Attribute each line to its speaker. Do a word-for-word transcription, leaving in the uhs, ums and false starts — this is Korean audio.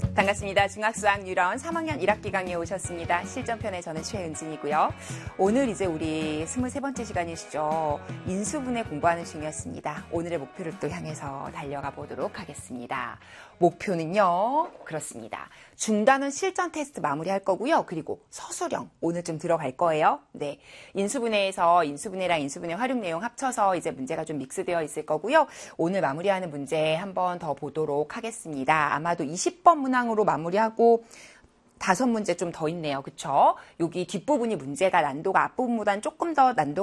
Speaker 1: 반갑습니다. 중학수학 유라원 삼 학년 일 학기 강의에 오셨습니다. 실전편의 저는 최은진이고요. 오늘 이제 우리 스물세 번째 시간이시죠. 인수분해 공부하는 중이었습니다. 오늘의 목표를 또 향해서 달려가 보도록 하겠습니다. 목표는요. 그렇습니다. 중단원 실전 테스트 마무리할 거고요. 그리고 서술형 오늘 좀 들어갈 거예요. 네, 인수분해에서 인수분해랑 인수분해 활용 내용 합쳐서 이제 문제가 좀 믹스되어 있을 거고요. 오늘 마무리하는 문제 한 번 더 보도록 하겠습니다. 아마도 이십 번 문항으로 마무리하고 다섯 문제 좀 더 있네요. 그쵸? 여기 뒷부분이 문제가 난도가 앞부분보다는 조금 더 난도가